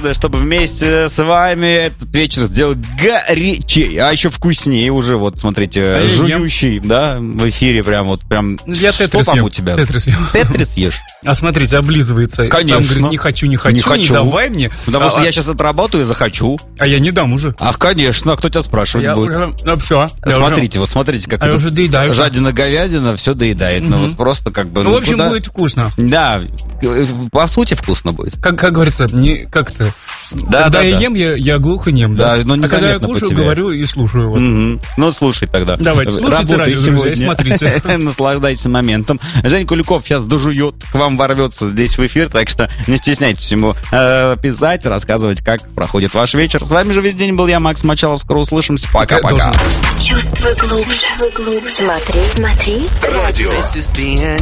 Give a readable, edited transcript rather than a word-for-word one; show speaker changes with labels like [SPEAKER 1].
[SPEAKER 1] надежды, чтобы вместе с вами этот вечер сделать горячей, а еще вкуснее уже. Вот, смотрите, жующий, да, в эфире прям вот прям.
[SPEAKER 2] Я тетрис
[SPEAKER 1] там
[SPEAKER 2] ем.
[SPEAKER 1] у тебя?
[SPEAKER 2] Тетрис
[SPEAKER 1] ешь?
[SPEAKER 2] А смотрите, облизывается.
[SPEAKER 1] Конечно.
[SPEAKER 2] Сам говорит, не хочу, не давай мне.
[SPEAKER 1] Потому что я сейчас отработаю и захочу.
[SPEAKER 2] А я не дам уже.
[SPEAKER 1] Ах, конечно, а кто тебя спрашивать будет?
[SPEAKER 2] Все.
[SPEAKER 1] Смотрите, вот смотрите, как это
[SPEAKER 2] уже доедаю.
[SPEAKER 1] жадина-говядина все доедает. Ну вот просто как бы...
[SPEAKER 2] Ну, в общем, будет вкусно.
[SPEAKER 1] Да, по сути вкусно будет.
[SPEAKER 2] Как говорится, не как-то...
[SPEAKER 1] Да,
[SPEAKER 2] когда я ем, я глух и нем, да?
[SPEAKER 1] Да, но незаметно
[SPEAKER 2] когда я кушаю,
[SPEAKER 1] по тебе.
[SPEAKER 2] говорю и слушаю. Вот.
[SPEAKER 1] Ну, слушай тогда.
[SPEAKER 2] Давайте, слушайте радио, друзья, и смотрите.
[SPEAKER 1] Наслаждайтесь моментом. Жень Куликов сейчас дожует, к вам ворвется здесь в эфир, так что не стесняйтесь ему писать, рассказывать, как проходит ваш вечер. С вами же весь день был я, Макс Мочалов. Скоро услышимся. Пока-пока.
[SPEAKER 3] Чувствуй глубже. Смотри. Радио.